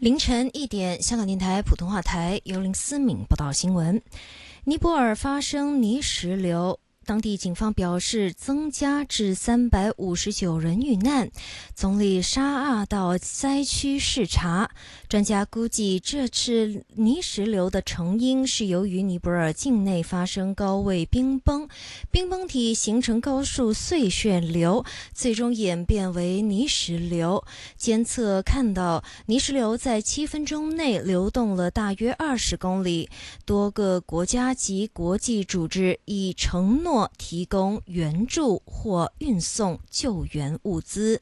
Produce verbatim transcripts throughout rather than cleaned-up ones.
凌晨一点，香港电台普通话台由林思敏报道新闻。尼泊尔发生泥石流，当地警方表示增加至三百五十九人遇难。总理沙阿到灾区视察，专家估计这次泥石流的成因是由于尼泊尔境内发生高位冰崩，冰崩体形成高速碎屑流，最终演变为泥石流。监测看到泥石流在七分钟内流动了大约二十公里，多个国家及国际组织已承诺提供援助或运送救援物资。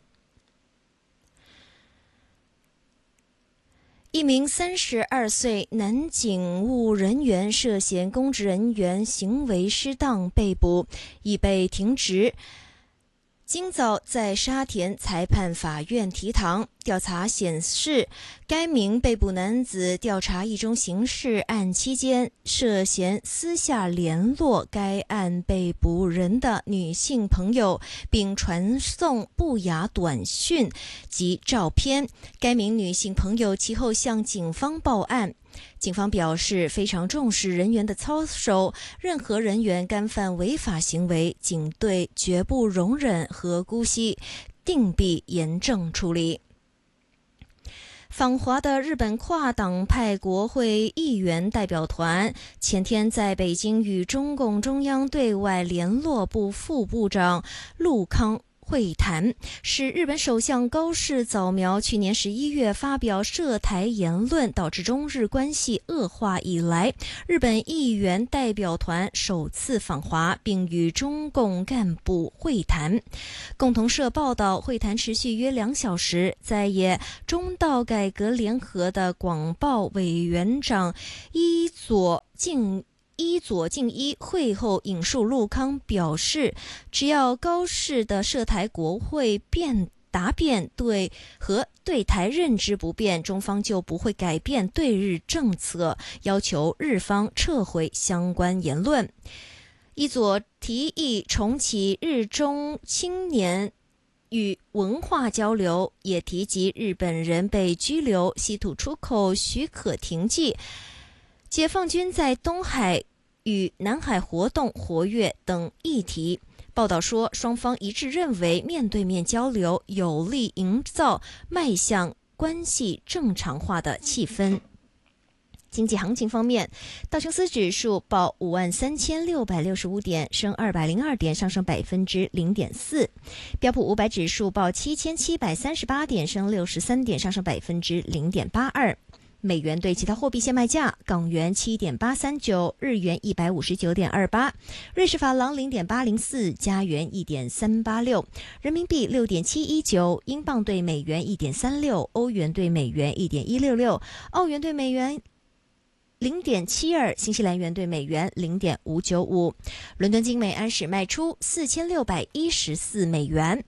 一名三十二岁男警务人员涉嫌公职人员行为失当被捕，已被停职。今早在沙田裁判法院提堂，调查显示，该名被捕男子调查一宗刑事案期间，涉嫌私下联络该案被捕人的女性朋友，并传送不雅短讯及照片。该名女性朋友其后向警方报案。警方表示非常重视人员的操守，任何人员干犯违法行为，警队绝不容忍和姑息，定必严正处理。访华的日本跨党派国会议员代表团前天在北京与中共中央对外联络部副部长陆康会谈，是日本首相高市早苗去年十一月发表涉台言论导致中日关系恶化以来，日本议员代表团首次访华，并与中共干部会谈。共同社报道，会谈持续约两小时，在野中道改革联合的广报委员长伊佐敬伊佐敬一会后引述陆康表示，只要高市的涉台国会辩答辩对和对台认知不变，中方就不会改变对日政策，要求日方撤回相关言论。伊佐提议重启日中青年与文化交流，也提及日本人被拘留、稀土出口许可停季、解放军在东海与南海活动活跃等议题。报道说，双方一致认为面对面交流有利营造迈向关系正常化的气氛。经济行情方面，道琼斯指数报五万三千六百六十五点，升二百零二点，上升百分之零点四。标普五百指数报七千七百三十八点，升六十三点，上升百分之零点八二。美元对其他货币现卖价：港元七点八三九，日元一百五十九点二八，瑞士法郎零点八零四，加元一点三八六，人民币六点七一九，英镑对美元一点三六，欧元对美元一点一六六，澳元对美元零点七二，新西兰元对美元零点五九五。伦敦金每安士卖出四千六百一十四美元。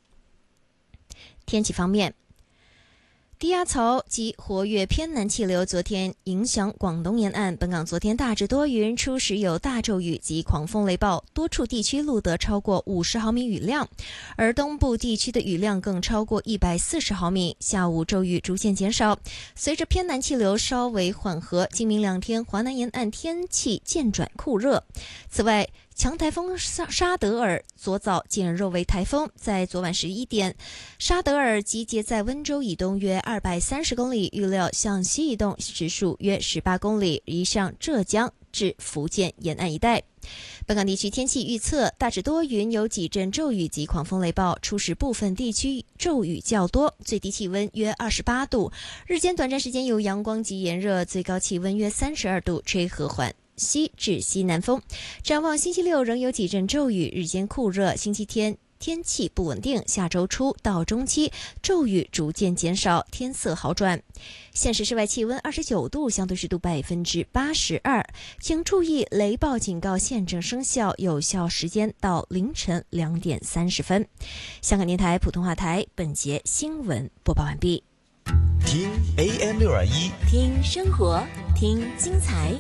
天气方面，低压槽及活跃偏南气流昨天影响广东沿岸，本港昨天大致多云，初时有大骤雨及狂风雷暴，多处地区录得超过五十毫米雨量，而东部地区的雨量更超过一百四十毫米。下午骤雨逐渐减少，随着偏南气流稍微缓和，今明两天华南沿岸天气渐转酷热。此外，强台风沙德尔昨早减弱为台风，在昨晚十一点，沙德尔集结在温州以东约二百三十公里，预料向西移动，时速约十八公里，移向浙江至福建沿岸一带。本港地区天气预测，大致多云，有几阵骤雨及狂风雷暴，初时部分地区骤雨较多，最低气温约二十八度，日间短暂时间有阳光及炎热，最高气温约三十二度，吹和缓西至西南风。展望星期六仍有几阵骤雨，日间酷热，星期天天气不稳定，下周初到中期骤雨逐渐减少，天色好转。现时室外气温二十九度，相对湿度百分之八十二。请注意雷暴警告现正生效，有效时间到凌晨两点三十分。香港电台普通话台本节新闻播报完毕。 听 A M 六二一， 听生活，听精彩。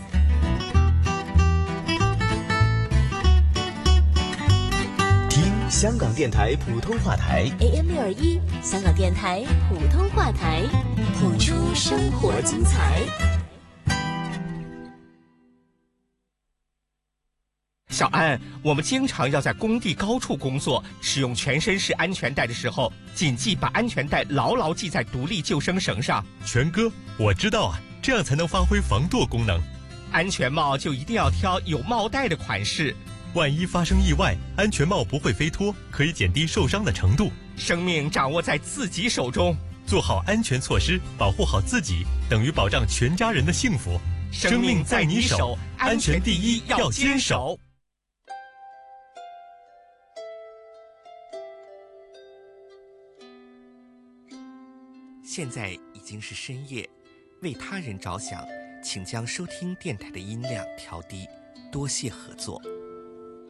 香港电台普通话台 A M 六二一，香港电台普通话台，谱出生活精彩。 小安，我们经常要在工地高处工作，使用全身式安全带的时候，谨记把安全带牢牢系在独立救生绳上。 全哥，我知道啊，这样才能发挥防舵功能。 安全帽就一定要挑有帽带的款式， 万一发生意外，安全帽不会飞脱，可以减低受伤的程度。 生命掌握在自己手中， 做好安全措施，保护好自己，等于保障全家人的幸福。 生命在你手，安全第一，要坚守。现在已经是深夜，为他人着想，请将收听电台的音量调低，多谢合作。